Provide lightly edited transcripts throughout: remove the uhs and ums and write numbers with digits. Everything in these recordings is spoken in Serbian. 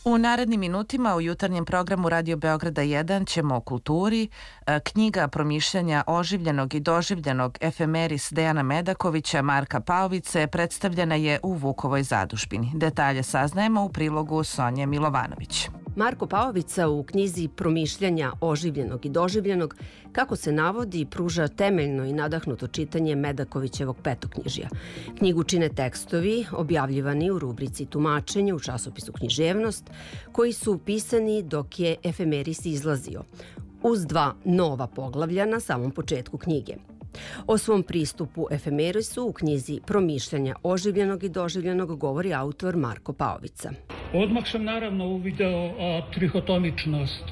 U narednim minutima u jutarnjem programu Radio Beograda 1 ćemo o kulturi. Knjiga promišljanja oživljenog i doživljenog efemeris Dejana Medakovića Marka Paovice predstavljena je u Vukovoj zadužbini. Detalje saznajemo u prilogu Sonje Milovanović. Marko Paovica u knjizi Promišljanja oživljenog i doživljenog, kako se navodi, pruža temeljno i nadahnuto čitanje Medakovićevog petoknjižja. Knjigu čine tekstovi objavljivani u rubrici Tumačenje u časopisu Književnost, koji su pisani dok je efemeris izlazio, uz dva nova poglavlja na samom početku knjige. O svom pristupu efemerisu u knjizi Promišljanja oživljenog i doživljenog govori autor Marko Paovica. Odmah sam naravno uvideo trihotomičnost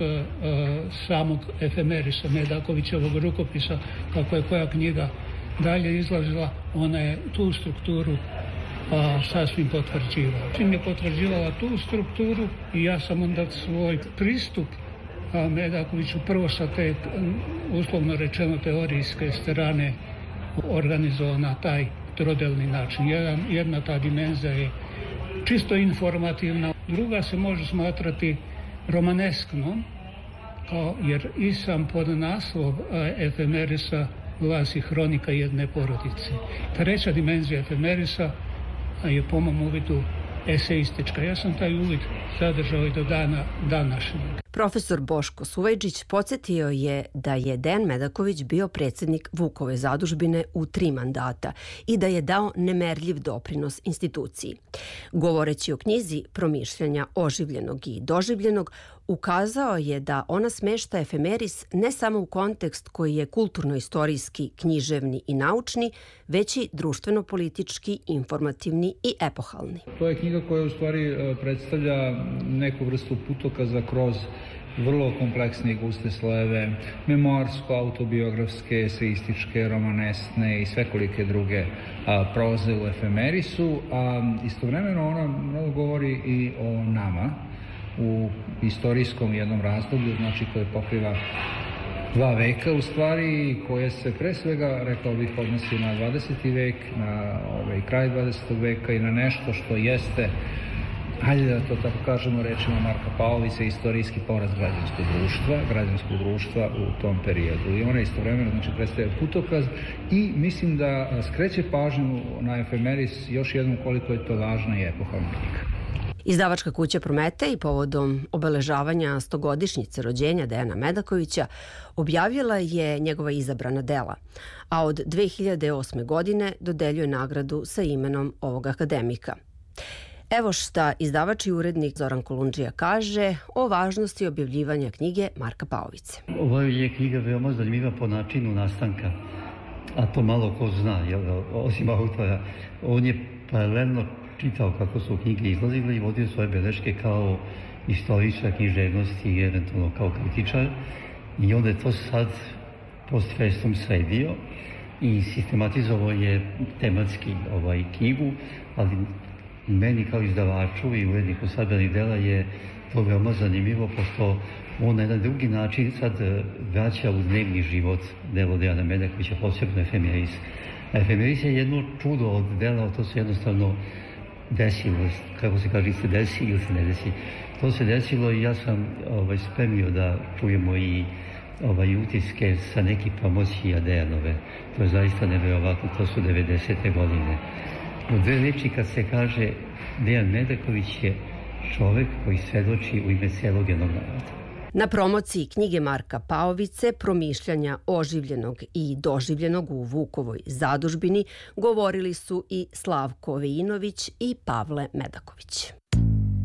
samog efemerisa Medakovićevog rukopisa, kako je koja knjiga dalje izlazila, ona je tu strukturu sasvim potvrđivala. Čim je potvrđivala tu strukturu i ja sam onda svoj pristup Medakoviću prvo sa te, uslovno rečeno, teorijske strane organizovao na taj trodelni način. Jedna ta dimenzija je čisto informativna, druga se može smatrati romanesknom, jer i sam podnaslov efemerisa glasi Hronika jedne porodice. Treća dimenzija efemerisa je po mom uvidu eseistička. Ja sam taj uvid zadržao i do dana današnjeg. Profesor Boško Suvajđić podsjetio je da je Dejan Medaković bio predsjednik Vukove zadužbine u 3 mandata i da je dao nemerljiv doprinos instituciji. Govoreći o knjizi Promišljanja oživljenog i doživljenog, ukazao je da ona smešta efemeris ne samo u kontekst koji je kulturno-istorijski, književni i naučni, već i društveno-politički, informativni i epohalni. To je knjiga koja u stvari predstavlja neku vrstu putokaza kroz vrlo kompleksne i guste slojeve, memoarsko, autobiografske, eseističke, romanesne i svekolike druge proze u efemerisu, a istovremeno ona mnogo govori i o nama u istorijskom jednom razdoblju, znači koje pokriva 2 veka u stvari, koje se pre svega, rekao bih, odnosi na 20. vek, na kraj 20. veka i na nešto što jeste, hajde da to tako kažemo rečima Marka Paovića, istorijski porast građanskog društva u tom periodu. I ona istovremeno predstavlja putokaz i mislim da skreće pažnju na efemeris još jednom koliko je to važna i epohalna knjiga. Izdavačka kuća Prometej povodom obeležavanja 100-godišnjice rođenja Dejana Medakovića objavila je njegova izabrana dela, a od 2008. godine dodeljuje nagradu sa imenom ovog akademika. Evo šta izdavač i urednik Zoran Kolundžija kaže o važnosti objavljivanja knjige Marka Paovice. Ovo je knjiga veoma zanimljiva po načinu nastanka, a to malo ko zna, osim autora. On je paralelno čitao kako su knjige izlazile i vodio svoje beleške kao istoričar književnosti i eventualno kao kritičar. I onda je to sad post festum sredio i sistematizovao je tematski knjigu, ali meni kao izdavaču i uredniku sabranih dela je to veoma zanimljivo, pošto on na jedan drugi način sad vraća u dnevni život delo Dejana Medakovića, posebno efemeris. Efemeris je jedno čudo od dela, to se jednostavno desilo, kako se kaže, se desi ili se ne desi. To se desilo i ja sam spremio da čujemo i utiske sa nekih promocija Dejanove. To je zaista neverovatno, to su 90. godine. U 2 reči kad se kaže Dejan Medaković je čovek koji svedoči u ime celog jednog naroda. Na promociji knjige Marka Paovice Promišljanja oživljenog i doživljenog u Vukovoj zadužbini govorili su i Slavko Veinović i Pavle Medaković.